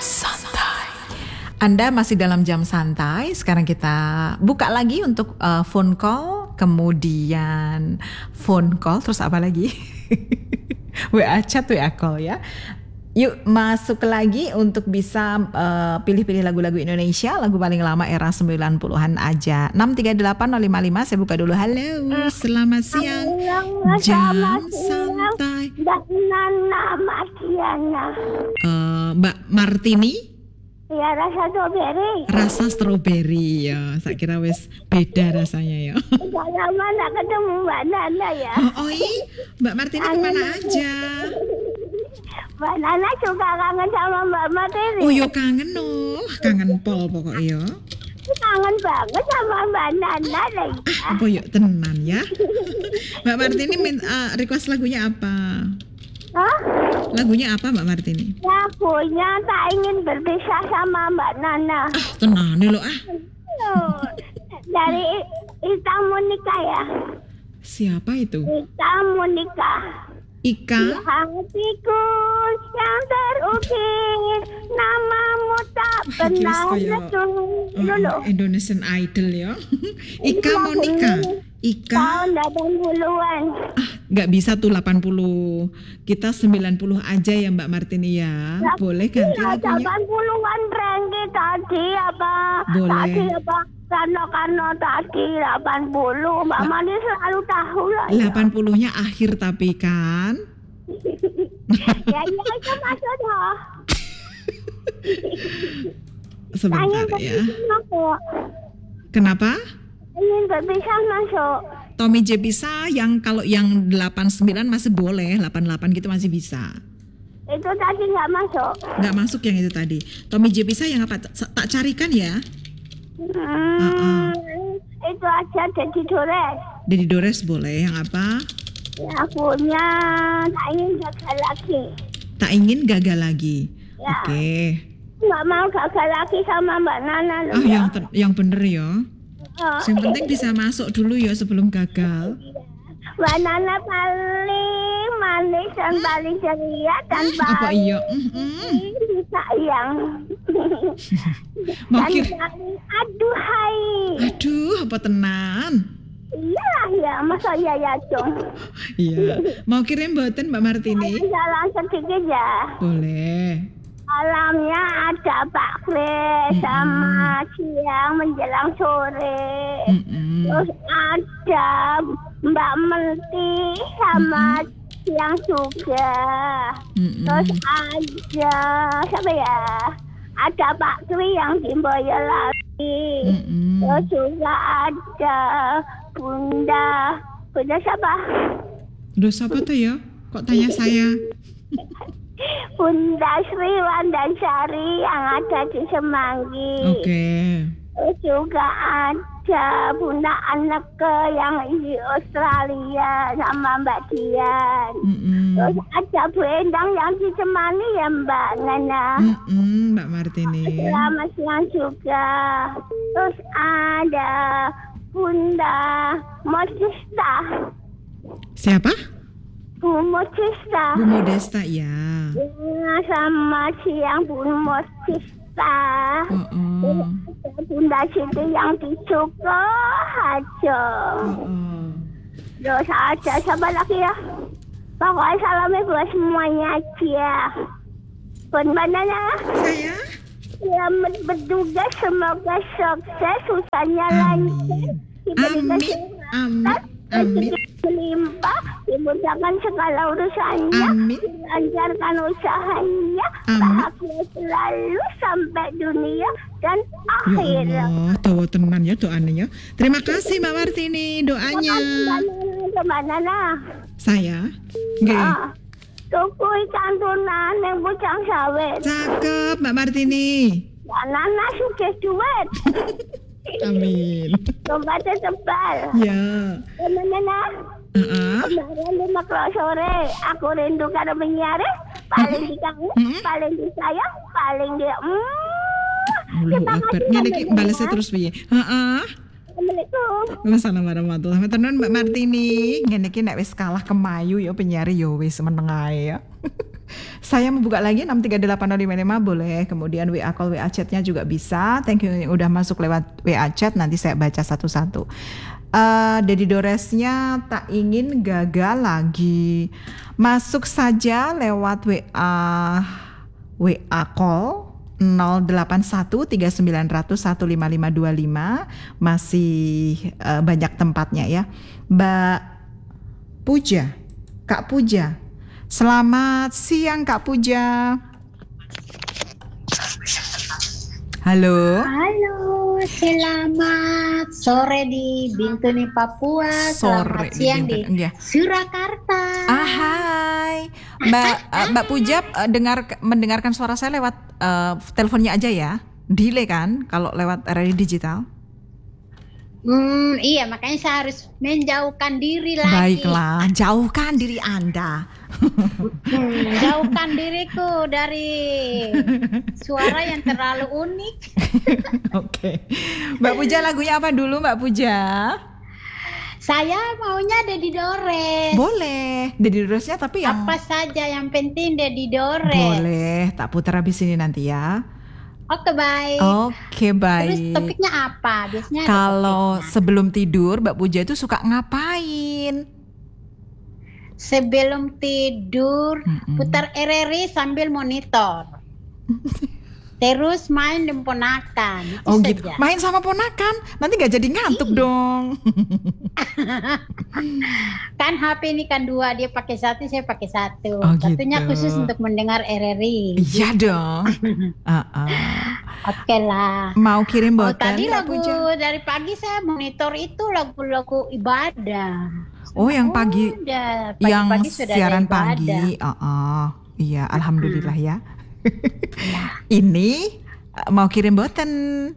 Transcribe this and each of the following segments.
Santai. Anda masih dalam jam santai. Sekarang kita buka lagi untuk phone call, kemudian phone call, terus apa lagi? WA chat, WA call ya. Yuk masuk lagi untuk bisa pilih-pilih lagu-lagu Indonesia, lagu paling lama era 90-an aja. 6380555, saya buka dulu. Halo, selamat siang. Jam santai. Mbak Martini? Ya, rasa strawberry. Rasa strawberry ya. Saya kira wes beda rasanya ya. Udah lama gak ketemu Mbak Nana ya. Oh iya, Mbak Martini kemana aja? Mbak Nana juga kangen sama Mbak Martini. Oh yo kangen kangen pol pokoknya. Kangen banget sama Mbak Nana lagi. Apa yuk tenan ya. Mbak Martini request lagunya apa? Hah? Lagunya apa Mbak Martini? Lagunya tak ingin berpisah sama Mbak Nana. Tenan lo Dari Ita Monika ya. Siapa itu? Ita Monika. Ika. Hatiku yang terukir, namamu tak pernah lenyap. Indonesian Idol ya. Ika Monika. Ika. Tahun 80-an. Nggak bisa tuh 80. Kita 90 aja ya Mbak Martini ya. Boleh ganti lagunya? 80-an Renggi tadi apa? Boleh. Tadi apa? Karena tadi 80. Mbak Mani selalu tahu lah. 80-nya akhir tapi kan. Ya itu maksudnya. Sebentar ya. Kenapa? Ingin berpisah masuk. Tommy J bisa, yang kalau yang 89 masih boleh, 88 gitu masih bisa. Itu tadi nggak masuk. Nggak masuk yang itu tadi. Tommy J bisa yang apa? Tak carikan ya. Itu aja Dedi Dores. Dedi Dores boleh. Yang apa? Lagunya tak ingin gagal lagi. Tak ingin gagal lagi. Ya. Oke. Nggak mau gagal lagi sama Mbak Nana loh. Yang bener ya. Yang penting bisa masuk dulu ya sebelum gagal. Mbak Nana paling manis dan paling ceria dan apa iya? sayang. Dan paling aduhai. Aduh, apa tenan? Iya ya, masa iya ya dong. Iya. Mau kirim mboten Mbak Martini? Jalan sedikit ya. Boleh. Malamnya ada Pak Kris sama siang menjelang sore. Terus ada Mbak Menti sama siang juga. Terus ada siapa ya? Ada Pak Kri yang di Boyolali. Terus juga ada Bunda siapa? Duh siapa tuh ya? Kok tanya saya? Bunda Sri Wandansari yang ada di Semanggi. Oke. Terus juga ada Bunda Anneke yang di Australia sama Mbak Dian. Terus ada Bu Endang yang di Semani ya Mbak Nana. Mbak Martini. Selamat siang juga. Terus ada Bunda Modesta. Siapa? Bu Modesta. Bu Modesta ya. Sama siang Bu Modesta. Bunda Siti yang di Joko aja. Terus ada siapa lagi ya? Pokoknya salamnya buat semuanya aja. Buat Mbak Nana. Saya? Selamat bertugas, semoga sukses, usahanya lancar. Amin. Melimpah, dimudahkan segala urusannya, dilancarkan usahanya, bahagia selalu sampai dunia dan akhir. Ya Allah, tawa tenan ya doanya. Terima kasih Mbak Martini doanya. Mbak Nana. Saya? Nggih. Tuku ikan tunan yang pucang sawit. Cakep Mbak Martini. Mbak Nana sukses duit. Amin. Dompetnya tebal. Ya. Mbak Nana. Kemarin 5 sore, aku rindu karo penyiare, paling dikangen, paling disayang, paling dia. Kita ngene iki balesnya terus piye? Assalamualaikum. Wassalamualaikum warahmatullahi wabarakatuh. Mbak Martini, ngene iki nek wis kalah kemayu ya penyiar ya wis meneng ae ya. Saya membuka lagi 6380555 boleh. Kemudian WA call, WA chatnya juga bisa. Thank you yang udah masuk lewat WA chat. Nanti saya baca satu-satu. Dedi Doresnya tak ingin gagal lagi. Masuk saja lewat WA call 0813900 15525. Masih banyak tempatnya ya. Mbak Puja, Kak Puja. Selamat siang Kak Puja. Halo. Halo, selamat sore di Bintuni, Papua. Sore Selamat siang di Bintuni, Surakarta. Hai, Mbak Puja, mendengarkan suara saya lewat teleponnya aja ya. Delay kan kalau lewat RRI digital? Iya, makanya saya harus menjauhkan diri lagi. Baiklah, jauhkan diri Anda. Jauhkan diriku dari suara yang terlalu unik. Oke. Mbak Puja, lagunya apa dulu Mbak Puja? Saya maunya Dedi Dores. Boleh, Dedi Doresnya tapi yang apa saja yang penting Dedi Dores. Boleh, tak putar habis ini nanti ya. Oke, baik. Oke, baik. Terus topiknya apa? Biasanya kalau sebelum tidur Mbak Puja itu suka ngapain? Sebelum tidur putar RRI sambil monitor. Terus main dengan ponakan. Oh gitu. Main sama ponakan, nanti nggak jadi ngantuk dong. Kan HP ini kan dua, dia pakai satu, saya pakai satu. Oh, satunya gitu. khusus untuk mendengar RRI. Iya dong. Oke lah. Mau kirim boten? Tadi lagu dari pagi saya monitor itu lagu-lagu ibadah. Oh yang pagi, yang sudah siaran pagi. Iya, alhamdulillah ya. Ini mau kirim boten?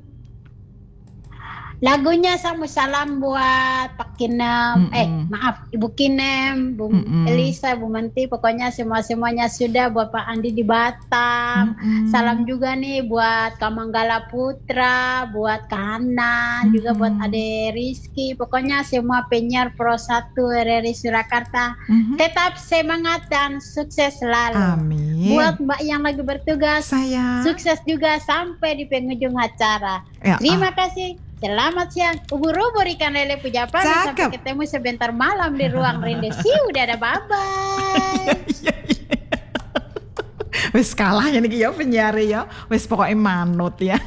Lagunya sama salam buat Pak Kinem, maaf Ibu Kinem, Bu Elisa, Bu Menti, pokoknya semuanya sudah buat Pak Andi di Batam. Salam juga nih buat Kamanggala Putra, buat Kahanan, juga buat Ade Rizky, pokoknya semua penyiar Pro 1 RRI Surakarta. Tetap semangat dan sukses selalu. Amin. Buat Mbak yang lagi bertugas, sukses juga sampai di penghujung acara. Terima kasih. Selamat siang, ubur-ubur ikan lele Puja Pami. Sampai ketemu sebentar malam di ruang Rinde. Udah ada bye-bye. Wes kalah ya nih ya penyiar ya. Wes pokoknya manut ya.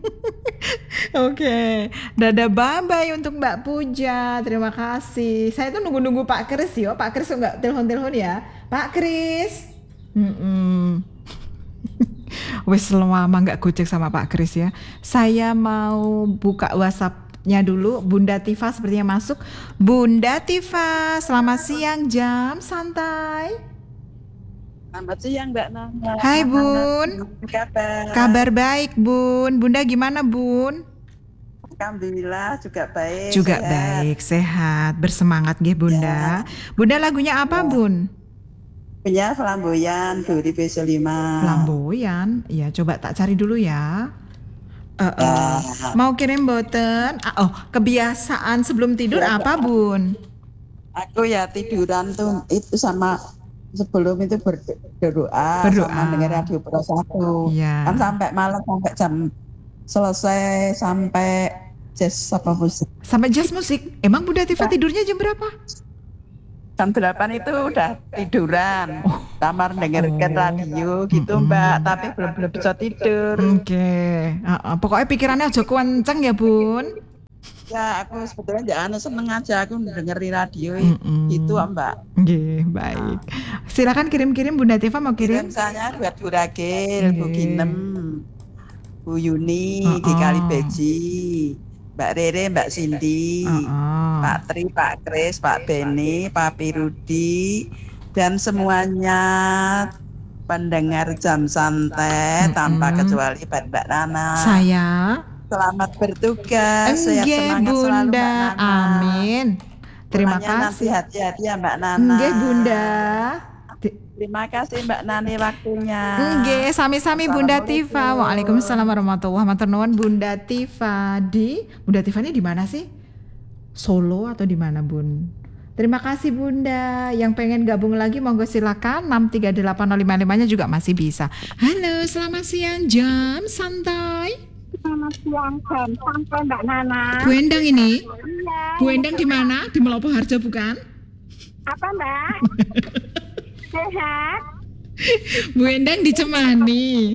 Oke, dadah bye-bye untuk Mbak Puja. Terima kasih. Saya tuh nunggu-nunggu Pak Kris ya. Pak Kris enggak telepon-telepon ya. Pak Kris. Wes lama nggak gojek sama Pak Kris ya. Saya mau buka WhatsApp-nya dulu. Bunda Tifa sepertinya masuk. Bunda Tifa, selamat siang jam santai. Selamat siang Mbak Nana. Hai Bun. Kabar baik Bun. Bunda gimana Bun? Alhamdulillah juga baik. Juga sehat. Baik, sehat, bersemangat nggih Bunda. Ya. Bunda lagunya apa Bun? Punya Flamboyan dari B5. Flamboyan, ya coba tak cari dulu ya. Mau kirim boten? Kebiasaan sebelum tidur apa Bun? Aku ya tiduran tuh itu sama sebelum itu berdoa. Sama dengar radio Pro 1. Ya. Kan sampai malam sampai jam selesai sampai jazz apa musik. Sampai jazz musik. Emang Bunda Tifa tidurnya jam berapa? Jam 8 itu udah tiduran, kamar dengarkan radio gitu Mbak, tapi belum bisa tidur. Oke. Pokoknya pikirannya aja kenceng ya Bun. Ya aku sebetulnya seneng aja aku dengerin radio gitu Mbak. Oke, baik. Silakan kirim-kirim Bunda Tifa mau kirim. Saya buat Bu Ragil, Bu Kinem, Bu Yuni, Kikali Beji, Mbak Rere, Mbak Cindy, Pak Tri, Pak Kris, Pak Beni, Pak Pirudi, dan semuanya pendengar jam santai tanpa kecuali Mbak Nana. Saya selamat bertugas, sehat semangat Bunda. Selalu Mbak Nana. Amin. Terima kasih. Nanti hati-hati ya Mbak Nana. Nggih Bunda. Terima kasih Mbak Nani waktunya. Nggih, sami-sami Bunda Tifa. Waalaikumsalam warahmatullahi wabarakatuh. Bunda Tifa Bunda Tifa ini di mana sih? Solo atau di mana Bun? Terima kasih Bunda. Yang pengen gabung lagi monggo silakan. 6380555-nya juga masih bisa. Halo, selamat siang jam santai. Selamat siang jam santai Mbak Nana. Bu Endang ini? Iya. Bu Endang di mana? Di Melopo Harjo bukan? Apa Mbak? Sehat? Bu Endang di Cemani.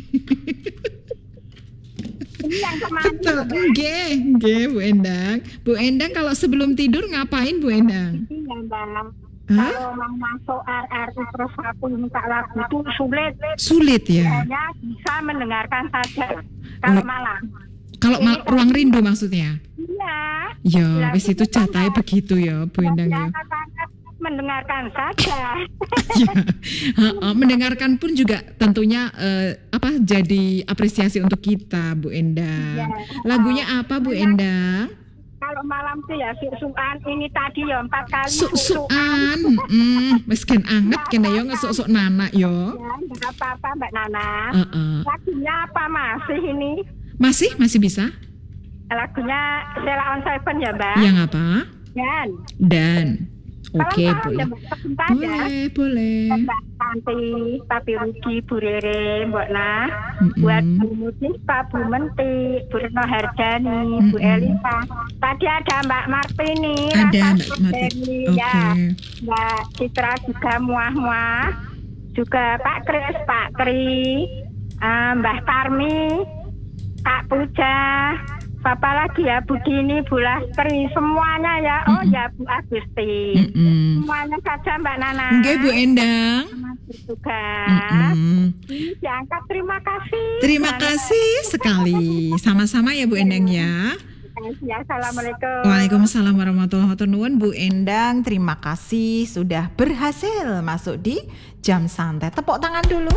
Ini yang kemarin. Betul, nggih Bu Endang. Bu Endang kalau sebelum tidur ngapain Bu Endang? Iya Mbak. Hah? Kalau mau masuk RRI Pro 1 minta lagu itu sulit. Sulit ya? Hanya bisa mendengarkan saja kalau malam. Kalau ruang rindu maksudnya? Iya. Ya, wis itu jatahnya begitu ya Bu Endang ya. Mendengarkan saja. Ya, mendengarkan pun juga tentunya jadi apresiasi untuk kita Bu Endang. Ya. Lagunya apa Bu Endang? Kalau malam tuh ya susuan ini tadi ya 4 kali Susuan. Wis gen anget kene yo ngesuk-suk Nana yo. Ya, enggak apa-apa Mbak Nana. Lagunya apa masih ini? Masih bisa? Lagunya Sheila on Seven ya Mbak? Yang apa? Dan. Oke, boleh. Mbak Tanti, Papi Rugi, Bu Rere, Mbak Nah, buat Bu Muti, Pak Bu Menti, Bu Retno Hardani, Bu Elisa. Tadi ada Mbak Martini, ada Mbak Martini, ya, Mbak Citra juga muah-muah, juga Pak Kris, Pak Tri, Mbah Tarmi, Kak Puja. Apa lagi ya Bu Dini, Bu Lastri, semuanya ya. Oh ya Bu Agusti. Semuanya saja Mbak Nana. Nggih Bu Endang. Juga. Ini diangkat, terima kasih. Terima kasih sekali. Sama-sama ya Bu Endang ya. Assalamualaikum. Waalaikumsalam warahmatullahi wabarakatuh. Bu Endang, terima kasih sudah berhasil masuk di jam santai. Tepuk tangan dulu.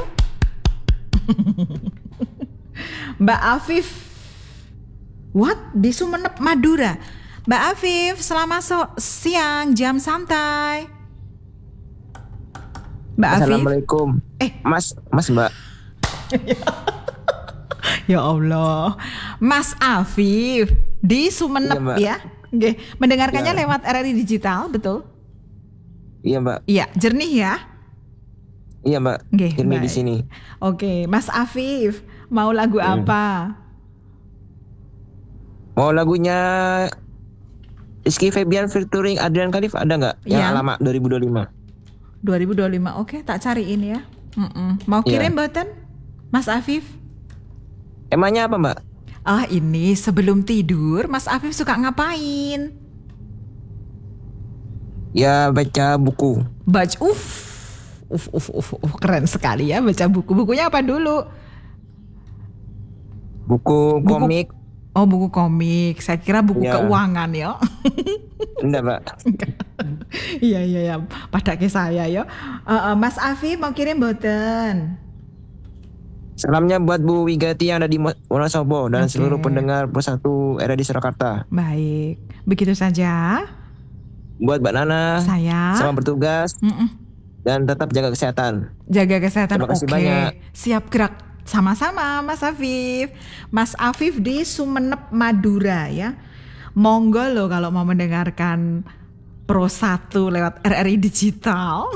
Mbak Afif. What? Di Sumenep, Madura. Mbak Afif, selamat siang, jam santai. Mbak Afif. Assalamualaikum. Mas Mbak. Ya Allah. Mas Afif, di Sumenep ya? Oke. Mendengarkannya lewat RRI Digital, betul? Iya Mbak. Iya, jernih ya? Iya Mbak, jernih di sini. Oke, Mas Afif, mau lagu apa? Mau lagunya Rizky Febian featuring Adrian Khalif ada nggak? Yang lama 2025. 2025, oke, tak cariin ya. Mau kirim boten, Mas Afif? Emangnya apa Mbak? Ini sebelum tidur, Mas Afif suka ngapain? Ya baca buku. Keren sekali ya baca buku. Bukunya apa dulu? Buku komik. Oh, buku komik. Saya kira buku keuangan ya. Enggak, Mbak. Iya. Pada ke saya ya. Mas Afif mau kirim boten? Salamnya buat Bu Wigati yang ada di Wonosobo dan seluruh pendengar Persatu RRI di Surakarta. Baik. Begitu saja. Buat Mbak Nana. Saya. Selamat bertugas. Dan tetap jaga kesehatan. Jaga kesehatan. Terima kasih banyak. Siap gerak. Sama-sama Mas Afif. Mas Afif di Sumenep, Madura ya. Monggo loh kalau mau mendengarkan Pro 1 lewat RRI Digital.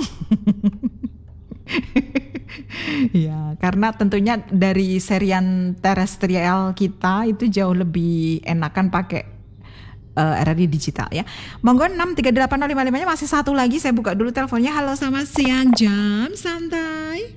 Ya, karena tentunya dari serian terestrial kita itu jauh lebih enakan pakai RRI Digital ya. Monggo 6380555-nya masih satu lagi, saya buka dulu teleponnya. Halo, selamat siang, jam santai.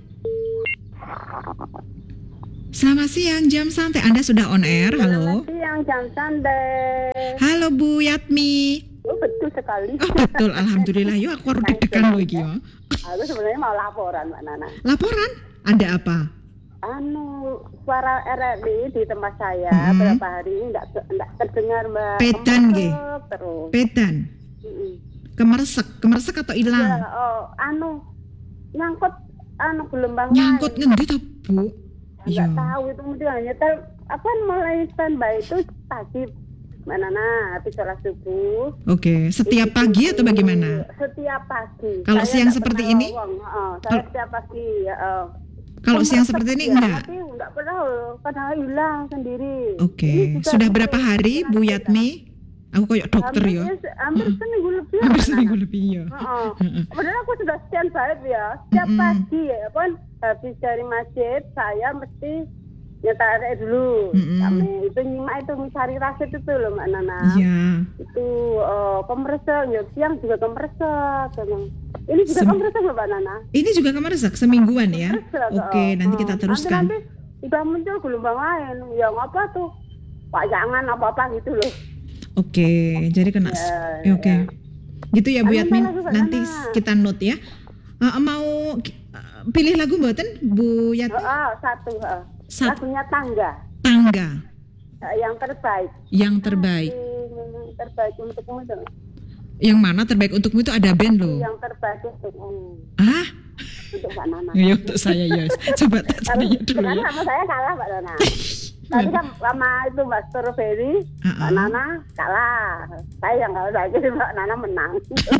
Selamat siang, jam santai. Anda sudah on air. Halo. Selamat siang, jam santai. Halo Bu Yatmi. Oh, betul sekali. Oh, betul, alhamdulillah. Yuk aku deg-degan loh iki ya. Aku sebenarnya mau laporan, Mbak Nana. Laporan? Ada apa? Suara RRI di tempat saya beberapa hari ini enggak terdengar, Mbak. Pedan nggih. Pedan. Kemersek atau hilang? Ya, nyangkut gelombang. Nyangkut ngendi to, Bu? Enggak tahu itu mungkin hanya mulai standby itu pagi, Mbak Nana, habis sholat subuh. Oke, setiap pagi atau bagaimana? Setiap pagi. Kalau siang seperti ini? Saya setiap pagi ya. Kalau siang seperti ini enggak? Enggak pernah hilang sendiri. Oke, sudah berapa hari Bu Yatmi? Aku kayak dokter ya. Hampir seminggu lebih. Hampir seminggu lebih ya. Padahal aku sudah sekian baik ya. Setiap pagi ya kan habis dari masjid saya mesti nyetar dulu. Kami itu nyimak itu mencari rasid itu loh Mbak Nana. Iya. Itu kompresor ya, siang juga kompresor. Ini juga kompresor loh Mbak Nana. Ini juga kompresor semingguan ya. Oke, nanti kita teruskan. Nanti udah muncul gelombang lain. Ya apa tuh? Pajangan apa-apa gitu loh. Oke, jadi kena. Oke. Gitu ya Bu Yatmin. Nanti kita note ya. Mau pilih lagu mboten Bu Yatmin? Satu. Lagunya Tangga. Yang terbaik. Yang terbaik. Terbaik untukmu itu. Yang mana terbaik untukmu itu ada band loh. Yang terbaik untukmu. Untuk Mbak Nana. Ya untuk saya ya. Coba tanya dulu ya. Sama saya kalah Mbak Nana. Tadi kan sama itu Mbak Strawberry, Mbak Nana kalah. Saya yang kalah, saya jadi Mbak Nana menang.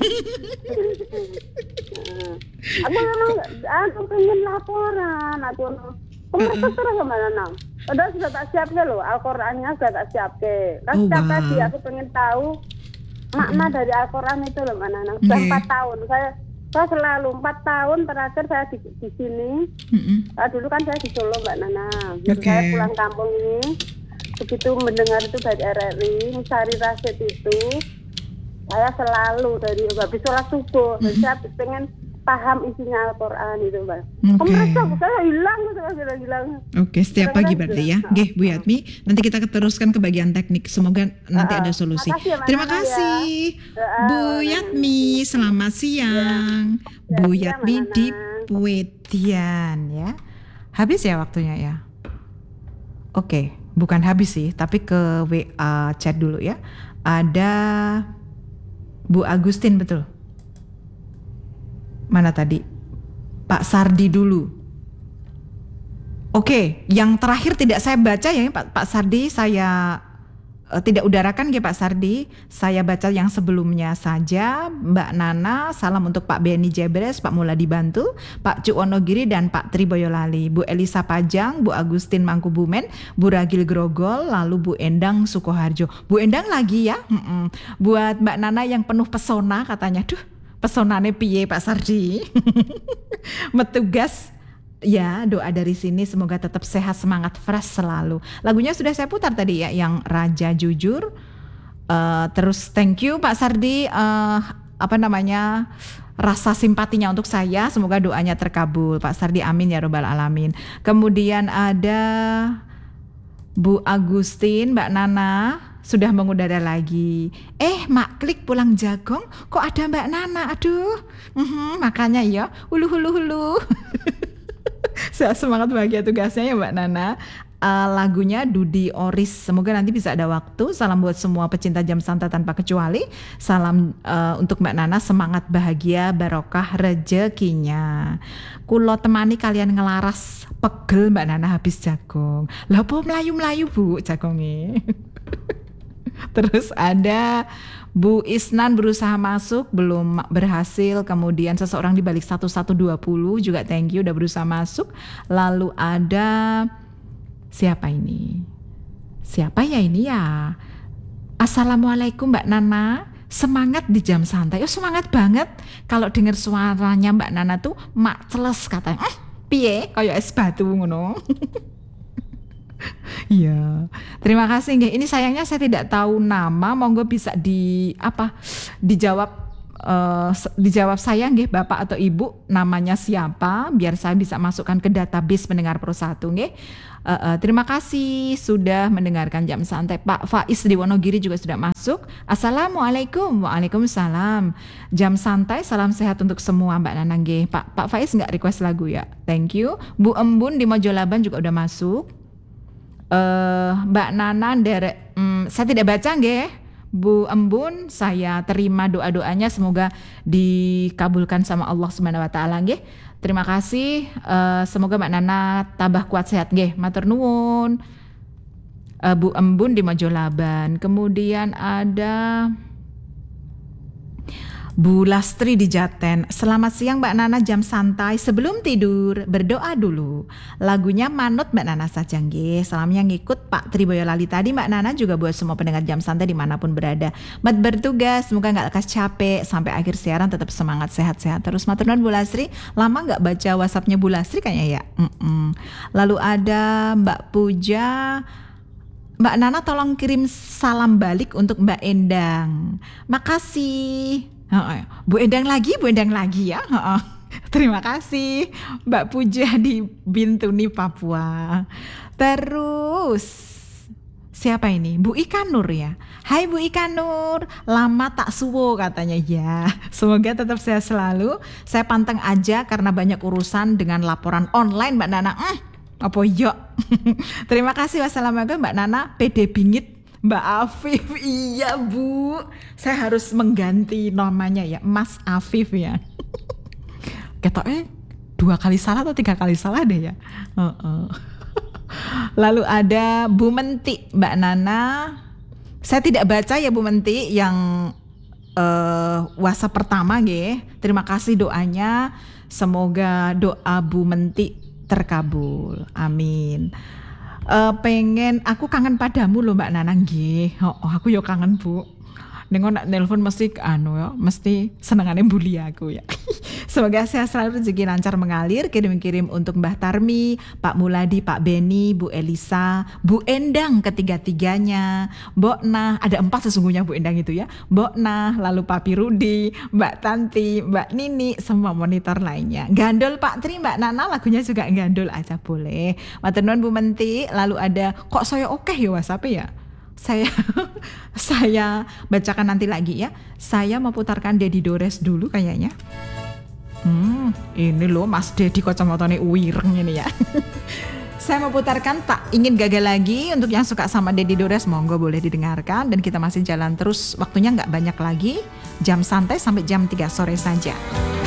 Aku pengen laporan, kompresor terus Mbak Nana. Padahal sudah tak siapke loh, Al-Qur'annya sudah tak siapke. Kan setiap tadi aku pengen tahu makna dari Al-Qur'an itu loh Mbak Nana. Sudah 4 tahun, saya selalu 4 tahun terakhir saya di sini. Dulu kan saya di Solo Mbak Nana. Saya pulang kampung ini, begitu mendengar itu dari RRI, mencari rasid itu, saya selalu dari habis sholat subuh, saya pengen paham isinya Al-Quran itu Mbak. Kompresor saya hilang. Oke, setiap pagi berarti ya. Oke, Bu Yatmi, nanti kita teruskan ke bagian teknik. Semoga nanti ada solusi. Terima kasih Bu Yatmi. Selamat siang. Bu Yatmi di Puetian ya. Habis ya waktunya ya. Oke, bukan habis sih, tapi ke WA chat dulu ya. Ada Bu Agustin betul. Mana tadi? Pak Sardi dulu. Oke, yang terakhir tidak saya baca ya Pak Sardi, saya tidak udarakan ya Pak Sardi. Saya baca yang sebelumnya saja. Mbak Nana, salam untuk Pak Beni Jebres, Pak Muladi Bantu, Pak Cuk Wonogiri dan Pak Tri Boyolali, Bu Elisa Pajang, Bu Agustin Mangkubumen, Bu Ragil Grogol, lalu Bu Endang Sukoharjo. Bu Endang lagi ya. Buat Mbak Nana yang penuh pesona katanya, pesonane piye Pak Sardi. Metugas ya, doa dari sini semoga tetap sehat, semangat, fresh selalu. Lagunya sudah saya putar tadi ya, yang Raja Jujur. Terus thank you Pak Sardi, rasa simpatinya untuk saya, semoga doanya terkabul Pak Sardi, amin ya robbal alamin. Kemudian ada Bu Agustin, Mbak Nana sudah mengudara lagi. Mak Klik pulang Jagong, kok ada Mbak Nana? Aduh, makanya ya, hulu. Saya semangat bahagia tugasnya ya Mbak Nana. Lagunya Dudi Oris, semoga nanti bisa ada waktu. Salam buat semua pecinta jam santai tanpa kecuali. Salam untuk Mbak Nana, semangat bahagia, barokah rezekinya. Kulo temani kalian ngelaras, pegel Mbak Nana habis jagong. Lah po melayu-melayu Bu jagongnya. Terus ada Bu Isnan berusaha masuk, belum berhasil. Kemudian seseorang di balik 1120 juga thank you udah berusaha masuk. Lalu ada siapa ini? Siapa ya ini ya? Assalamualaikum Mbak Nana. Semangat di jam santai. Semangat banget. Kalau dengar suaranya Mbak Nana tuh mak celes katanya. Piye kayak es batu ngono. Iya, terima kasih. Ini sayangnya saya tidak tahu nama. Monggo bisa dijawab saya nggih Bapak atau Ibu, namanya siapa biar saya bisa masukkan ke database pendengar Pro 1 nggih. Terima kasih sudah mendengarkan jam santai. Pak Faiz di Wonogiri juga sudah masuk. Assalamualaikum. Waalaikumsalam. Jam santai, salam sehat untuk semua Mbak Nana nggih. Pak Faiz nggak request lagu ya? Thank you. Bu Embun di Mojolaban juga udah masuk. Mbak Nana saya tidak baca nggih Bu Embun, saya terima doa-doanya, semoga dikabulkan sama Allah Subhanahu wa taala nggih. Terima kasih, semoga Mbak Nana tambah kuat sehat nggih. Matur nuwun. Bu Embun di Mojolaban. Kemudian ada Bu Lastri di Jaten, selamat siang Mbak Nana, jam santai sebelum tidur berdoa dulu. Lagunya manut Mbak Nana saja nggih. Salamnya ngikut Pak Tri Boyolali tadi Mbak Nana, juga buat semua pendengar jam santai dimanapun berada. Mat bertugas, semoga gak lekas capek sampai akhir siaran, tetap semangat, sehat-sehat terus. Matur nuwun Bu Lastri, lama gak baca WhatsAppnya Bu Lastri kayaknya ya. Lalu ada Mbak Puja, Mbak Nana tolong kirim salam balik untuk Mbak Endang. Makasih. Bu Endang lagi ya. Terima kasih Mbak Puja di Bintuni, Papua. Terus siapa ini? Bu Ikanur ya. Hai Bu Ikanur, lama tak suwo katanya ya. Semoga tetap sehat selalu. Saya panteng aja karena banyak urusan dengan laporan online Mbak Nana. Apa yo? Terima kasih. Wassalamualaikum Mbak Nana. PD bingit Mbak Afif. Iya Bu, saya harus mengganti namanya ya, Mas Afif ya. Ketoknya 2 kali salah atau 3 kali salah deh ya. Lalu ada Bu Menti, Mbak Nana. Saya tidak baca ya Bu Menti yang WhatsApp pertama nggih. Terima kasih doanya. Semoga doa Bu Menti terkabul. Amin. Aku kangen padamu loh Mbak Nana nggih. Aku yo kangen Bu. Ning nak nelpon mesti mesti senengane bully aku ya. Semoga sehat selalu, rezeki lancar mengalir. Kirim-kirim untuk Mbah Tarmi, Pak Muladi, Pak Beni, Bu Elisa, Bu Endang ketiga-tiganya, Mbok Nah, ada 4 sesungguhnya Bu Endang itu ya. Mbok Nah, lalu Papi Rudi, Mbak Tanti, Mbak Nini, semua monitor lainnya. Gandol Pak Tri, Mbak Nana, lagunya juga gandol aja boleh. Matur nuwun Bu Menti. Lalu ada kok saya oke ya WhatsApp ya. Saya bacakan nanti lagi ya. Saya mau putarkan Dedi Dores dulu kayaknya. Ini loh Mas Dedi kacamatanya wireng ini ya. Saya mau putarkan Tak Ingin Gagal Lagi. Untuk yang suka sama Dedi Dores, monggo boleh didengarkan. Dan kita masih jalan terus, waktunya gak banyak lagi. Jam santai sampai jam 3 sore saja.